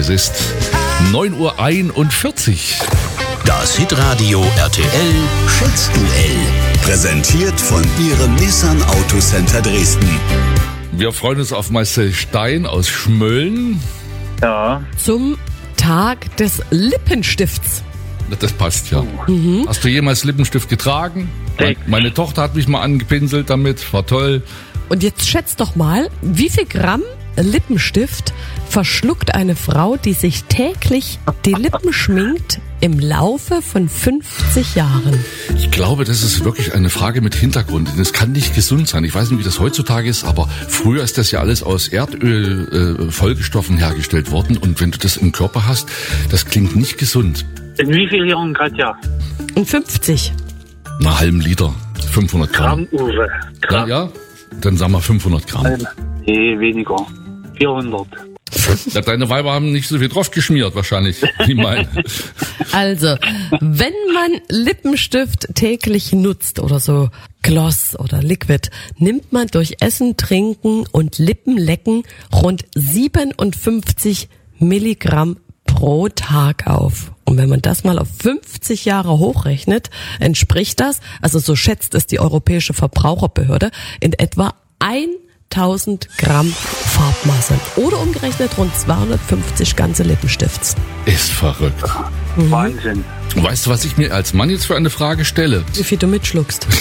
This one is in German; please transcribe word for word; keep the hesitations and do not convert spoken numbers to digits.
Es ist neun Uhr einundvierzig. Das Hitradio R T L Schätzduell. Präsentiert von Ihrem Nissan Autocenter Dresden. Wir freuen uns auf Marcel Stein aus Schmölln. Ja. Zum Tag des Lippenstifts. Das passt ja. Mhm. Hast du jemals Lippenstift getragen? Nee. Meine Tochter hat mich mal angepinselt damit, war toll. Und jetzt schätzt doch mal, wie viel Gramm Lippenstift verschluckt eine Frau, die sich täglich die Lippen schminkt, im Laufe von fünfzig Jahren? Ich glaube, das ist wirklich eine Frage mit Hintergrund. Das kann nicht gesund sein. Ich weiß nicht, wie das heutzutage ist, aber früher ist das ja alles aus Erdöl, äh, Folgestoffen hergestellt worden. Und wenn du das im Körper hast, das klingt nicht gesund. In wie vielen Jahren, Katja? In fünfzig. Einen halben Liter, fünfhundert Gramm. Gramm, Uwe. Ja, Gramm. ja, dann sagen wir fünfhundert Gramm. Nee, weniger. vierhundert. Ja, deine Weiber haben nicht so viel drauf geschmiert, wahrscheinlich, wie meine. Also, wenn man Lippenstift täglich nutzt oder so Gloss oder Liquid, nimmt man durch Essen, Trinken und Lippenlecken rund siebenundfünfzig Milligramm pro Tag auf. Und wenn man das mal auf fünfzig Jahre hochrechnet, entspricht das, also so schätzt es die Europäische Verbraucherbehörde, in etwa tausend Gramm Farbmasse. Oder umgerechnet rund zweihundertfünfzig ganze Lippenstifts. Ist verrückt. Wahnsinn. Weißt du, was ich mir als Mann jetzt für eine Frage stelle? Wie viel du mitschluckst.